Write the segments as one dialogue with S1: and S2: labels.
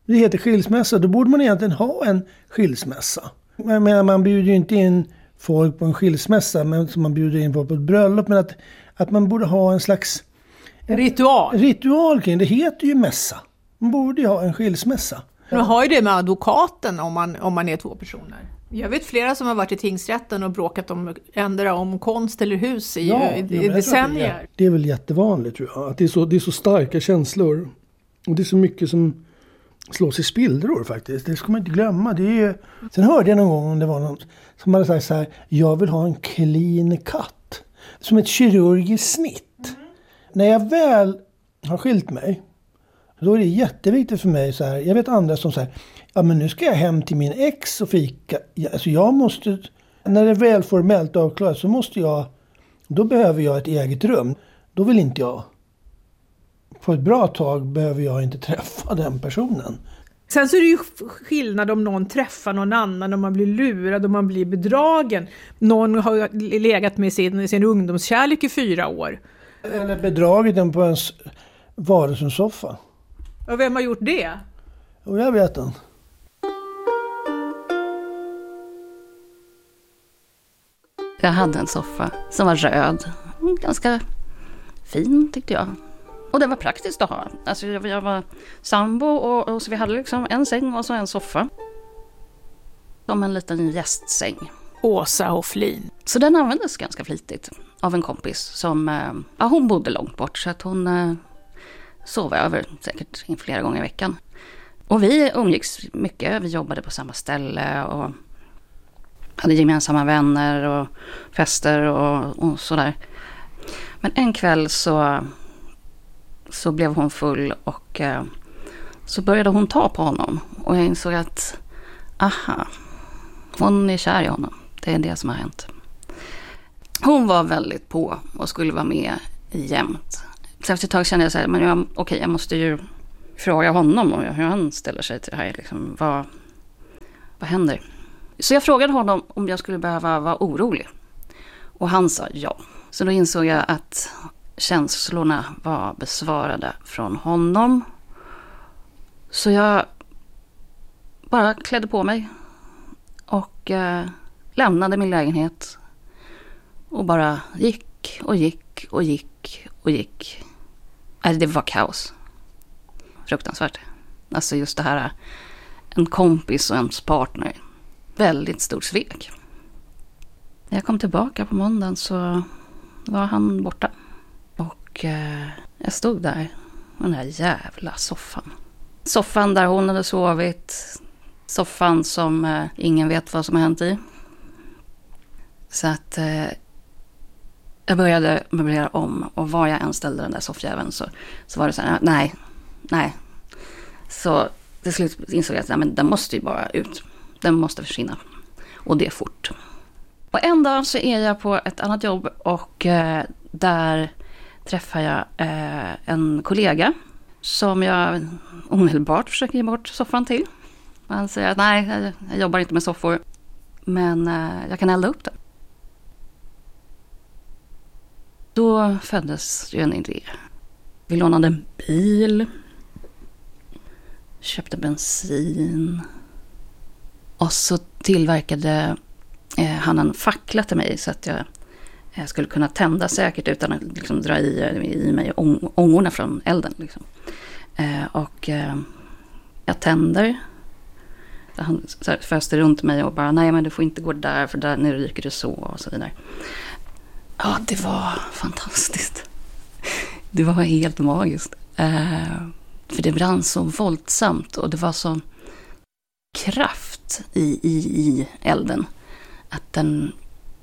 S1: Det heter skilsmässa. Då borde man egentligen ha en skilsmässa. Men man bjuder ju inte in folk på en skilsmässa, men som man bjuder in folk på ett bröllop. Men att man borde ha en slags ritual kring det. Heter ju mässa. Man borde ju ha en skilsmässa.
S2: Man har ju det med advokaten om man är 2 personer. Jag vet flera som har varit i tingsrätten och bråkat om konst eller hus i decennier.
S1: Det är väl jättevanligt, tror jag. Att det är så starka känslor. Och det är så mycket som slås i spillror faktiskt. Det ska man inte glömma. Sen hörde jag någon gång om det var någon som hade sagt så här: jag vill ha en clean cut. Som ett kirurgiskt snitt. När jag väl har skilt mig, då är det jätteviktigt för mig så här. Jag vet andra som säger, ja men nu ska jag hem till min ex och fika. Alltså jag måste, när det är väl formellt avklarat så då behöver jag ett eget rum. Då vill inte jag, på ett bra tag behöver jag inte träffa den personen.
S2: Sen så är det ju skillnad om någon träffar någon annan, om man blir lurad, om man blir bedragen. Någon har legat med sin ungdomskärlek i 4 år.
S1: Eller bedragit den på ens vardagsrumssoffa.
S2: Och vem har gjort det?
S1: Och jag vet den.
S3: Jag hade en soffa som var röd. Ganska fin tyckte jag. Och det var praktiskt att ha. Alltså jag var sambo och så vi hade liksom en säng och så en soffa. Som en liten gästsäng.
S2: Åsa Hofflin.
S3: Så den användes ganska flitigt av en kompis som, hon bodde långt bort så att hon sov över säkert flera gånger i veckan. Och vi umgicks mycket, vi jobbade på samma ställe och hade gemensamma vänner och fester och sådär. Men en kväll så blev hon full och så började hon ta på honom. Och jag insåg att, hon är kär i honom. Det är det som har hänt. Hon var väldigt på och skulle vara med jämt. Så efter ett tag kände jag så här, men jag måste ju fråga honom och hur han ställer sig till det här. Liksom, vad händer? Så jag frågade honom om jag skulle behöva vara orolig. Och han sa ja. Så då insåg jag att känslorna var besvarade från honom. Så jag bara klädde på mig och lämnade min lägenhet och bara gick och gick och gick och gick. Det var kaos. Fruktansvärt. Alltså just det här, en kompis och ens partner. Väldigt stort svek. När jag kom tillbaka på måndagen så var han borta. Och jag stod där med den här jävla soffan. Soffan där hon hade sovit. Soffan som ingen vet vad som har hänt i. Så att jag började möblera om. Och var jag än ställde den där soffjäveln så var det så här, nej. Så till slut insåg jag att den måste ju bara ut. Den måste försvinna. Och det är fort. Och en dag så är jag på ett annat jobb och där träffar jag en kollega som jag omedelbart försöker ge bort soffan till. Han säger att nej, jag jobbar inte med soffor, men jag kan elda upp det. Då föddes ju en idé. Vi lånade en bil, köpte bensin och så tillverkade han en fackla till mig så att jag skulle kunna tända säkert utan att liksom dra i mig ångorna från elden. Liksom. Och jag tänder. Han föste runt mig och bara, nej men du får inte gå där för där nu ryker det så och så vidare. Ja, det var fantastiskt. Det var helt magiskt. För det brann så våldsamt och det var så kraft i elden att den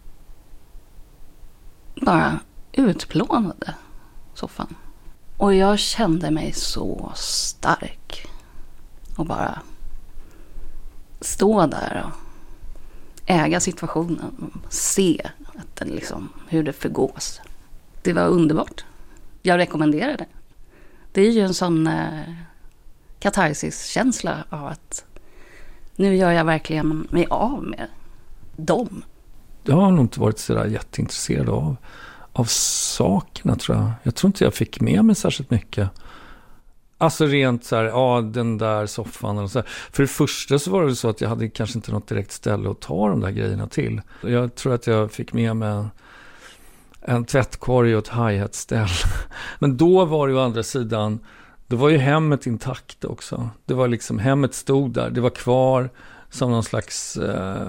S3: bara utplånade soffan. Och jag kände mig så stark och bara stå där och äga situationen och se att den liksom, hur det förgås. Det var underbart. Jag rekommenderar det. Det är ju en sån katarsis-känsla av att nu gör jag verkligen mig av med dem.
S4: Jag har nog inte varit så där jätteintresserad av sakerna, tror jag. Jag tror inte jag fick med mig särskilt mycket Alltså rent så här, ja, den där soffan och så här. För det första så var det så att jag hade kanske inte något direkt ställe att ta de där grejerna till. Jag tror att jag fick med mig en tvättkorg och ett hi-hat-ställ. Men då var det ju å andra sidan, då var ju hemmet intakt också. Det var liksom, hemmet stod där, det var kvar som någon slags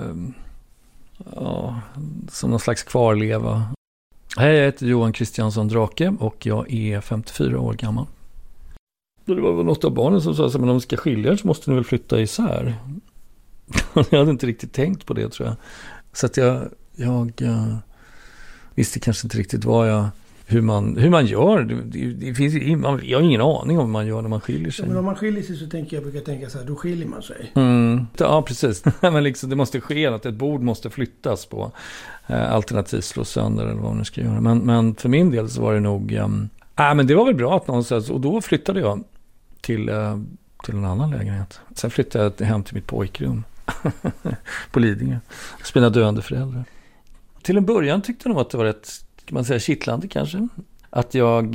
S4: som någon slags kvarleva. Hej, jag heter Johan Kristiansson Drake och jag är 54 år gammal. Det var något av barnen som sa, men om ni ska skilja så måste ni väl flytta isär. Jag hade inte riktigt tänkt på det, tror jag. Så att jag visste kanske inte riktigt hur man gör. Det finns, jag har ingen aning om hur man gör när man skiljer sig.
S1: Ja, men om man skiljer sig så brukar jag tänka så här, då skiljer man sig.
S4: Ja, precis. Men liksom, det måste ske något. Ett bord måste flyttas på. Alternativt slå sönder eller vad man nu ska göra. Men för min del så var det nog... men det var väl bra att någonstans... Och då flyttade jag till en annan lägenhet. Sen flyttade jag hem till mitt pojkrum. På Lidingö. Spela döende föräldrar. Till en början tyckte jag nog att det var rätt, kan man säga, kittlande kanske. Att jag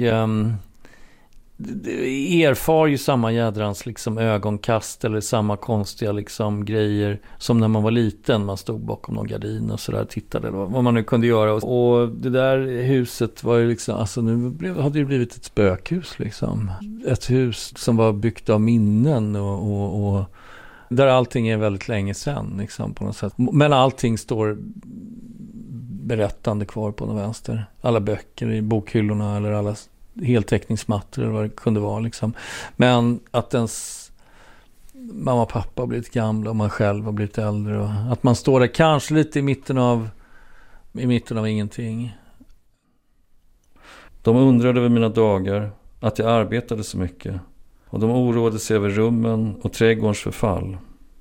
S4: erfar ju samma jädrans liksom ögonkast eller samma konstiga liksom grejer som när man var liten. Man stod bakom någon gardin och sådär, tittade vad man nu kunde göra. Och det där huset var ju liksom, alltså nu hade det blivit ett spökhus liksom. Ett hus som var byggt av minnen och där allting är väldigt länge sedan liksom, på något sätt. Men allting står berättande kvar på den vänster. Alla böcker i bokhyllorna eller alla heltäckningsmattor eller vad det kunde vara liksom. Men att ens mamma och pappa har blivit gamla och man själv har blivit äldre och att man står där kanske lite i mitten av ingenting. De undrade över mina dagar, att jag arbetade så mycket, och de oroade sig över rummen och trädgårdens förfall.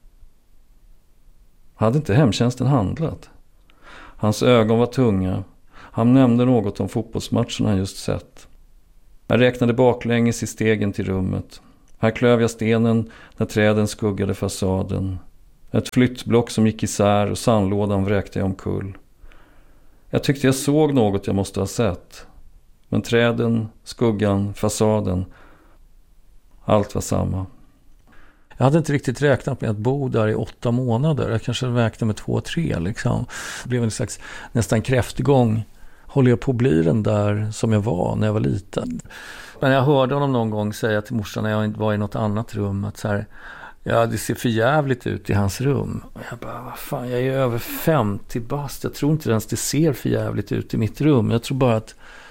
S4: Hade inte hemtjänsten handlat? Hans ögon var tunga. Han nämnde något om fotbollsmatchen han just sett. Jag räknade baklänges i stegen till rummet. Här klöv jag stenen när träden skuggade fasaden. Ett flyttblock som gick isär och sandlådan vräkte jag omkull. Jag tyckte jag såg något jag måste ha sett. Men träden, skuggan, fasaden, allt var samma. Jag hade inte riktigt räknat med att bo där i 8 månader. Jag kanske räknade med 2-3 liksom. Det blev en slags nästan kräftgång. Håller jag på att bli den där som jag var när jag var liten? Men jag hörde honom någon gång säga till morsan när jag var i något annat rum att så här, ja, det ser för jävligt ut i hans rum. Och jag bara, vad fan, jag är över 50 bast. Jag tror inte ens det ser för jävligt ut i mitt rum. Jag tror bara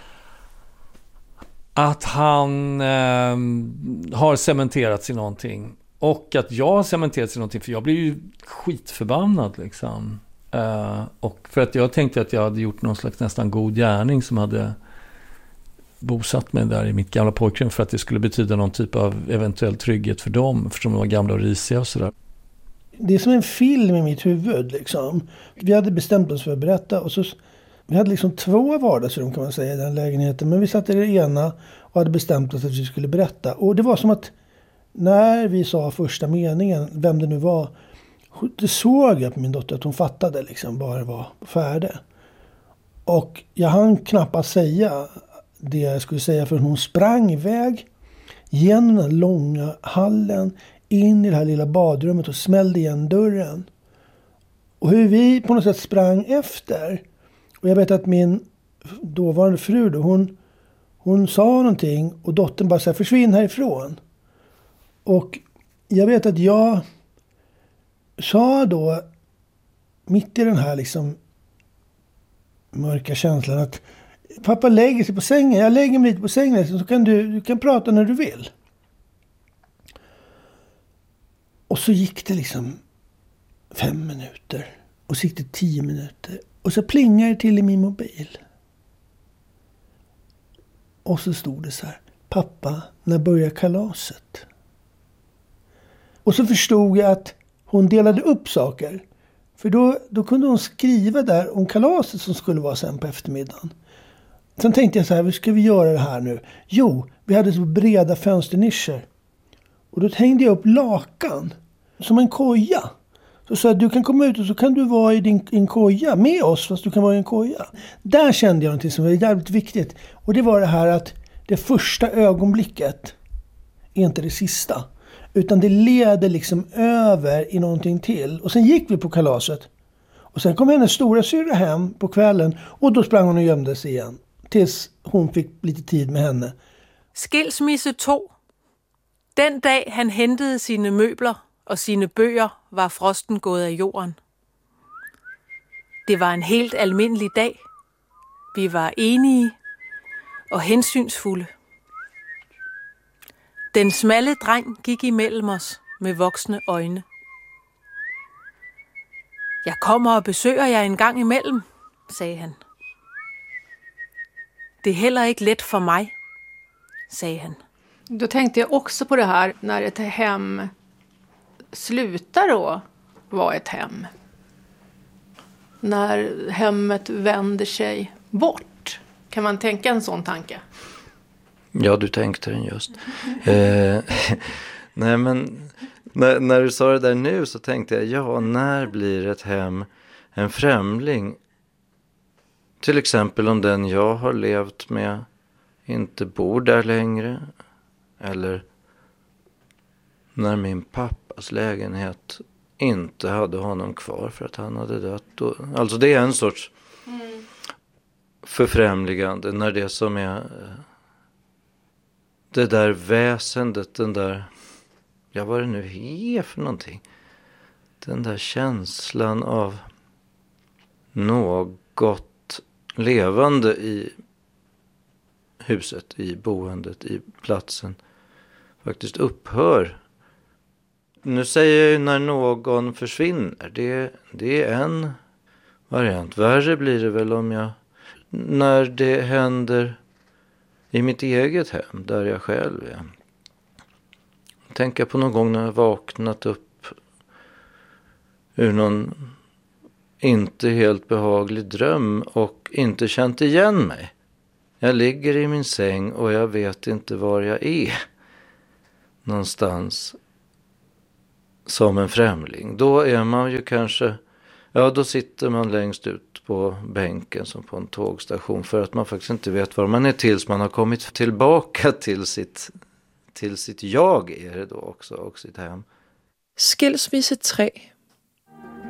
S4: att han har cementerats i någonting. Och att jag har cementerats i någonting, för jag blir ju skitförbannad liksom. Och för att jag tänkte att jag hade gjort någon slags nästan god gärning som hade bosatt mig där i mitt gamla pojkrum för att det skulle betyda någon typ av eventuell trygghet för dem, för de var gamla och risiga och sådär.
S1: Det är som en film i mitt huvud liksom. Vi hade bestämt oss för att berätta och så vi hade liksom 2 vardagsrum kan man säga i den lägenheten, men vi satt i det ena och hade bestämt oss att vi skulle berätta. Och det var som att när vi sa första meningen, vem det nu var, det såg jag på min dotter att hon fattade liksom bara det var färdigt. Och jag hann knappast säga det jag skulle säga för hon sprang iväg genom den långa hallen in i det här lilla badrummet och smällde igen dörren. Och hur vi på något sätt sprang efter. Och jag vet att min dåvarande fru då, hon sa någonting och dottern bara så här, försvinn härifrån. Och jag vet att jag sa då mitt i den här liksom mörka känslan att pappa lägger sig på sängen. Jag lägger mig lite på sängen så kan du kan prata när du vill. Och så gick det liksom 5 minuter. Och så gick det 10 minuter. Och så plingade det till i min mobil. Och så stod det så här: pappa, när börjar kalaset? Och så förstod jag att hon delade upp saker. För då kunde hon skriva där om kalaset som skulle vara sen på eftermiddagen. Sen tänkte jag så här, hur ska vi göra det här nu? Jo, vi hade så breda fönsternischer. Och då hängde jag upp lakan som en koja. Så sa jag, du kan komma ut och så kan du vara i din koja med oss, fast du kan vara i en koja. Där kände jag någonting som var jävligt viktigt. Och det var det här att det första ögonblicket är inte det sista. Utan det leder liksom över i någonting till. Och sen gick vi på kalaset. Och sen kom hennes stora syrra hem på kvällen. Och då sprang hon och gömde sig igen. Tills hon fick lite tid med henne.
S5: Skilsmisse 2. Den dag han hentede sine møbler og sine bøger, var frosten gået af jorden. Det var en helt almindelig dag. Vi var enige og hensynsfulde. Den smalle dreng gik imellem os med voksne øjne. Jeg kommer og besøger jer en gang imellem, sagde han. Det är heller inte lätt för mig, säger han.
S2: Då tänkte jag också på det här när ett hem slutar då vara ett hem. När hemmet vänder sig bort. Kan man tänka en sån tanke?
S6: Ja, du tänkte den just. Nej, men när du sa det där nu så tänkte jag, ja, när blir ett hem en främling? Till exempel om den jag har levt med inte bor där längre. Eller när min pappas lägenhet inte hade honom kvar för att han hade dött. Alltså det är en sorts förfrämligande när det som är det där väsendet, den där, ja, vad det nu är för någonting. Den där känslan av något levande i huset, i boendet, i platsen faktiskt upphör. Nu säger jag ju när någon försvinner. Det är en variant. Värre blir det väl när det händer i mitt eget hem, där jag själv är. Tänker på någon gång när jag vaknat upp ur någon inte helt behaglig dröm och inte känt igen mig. Jag ligger i min säng och jag vet inte var jag är. Någonstans som en främling. Då är man ju kanske, ja, då sitter man längst ut på bänken som på en tågstation för att man faktiskt inte vet var man är tills man har kommit tillbaka till sitt jag är det då också och sitt hem.
S5: Skilsmisse 3.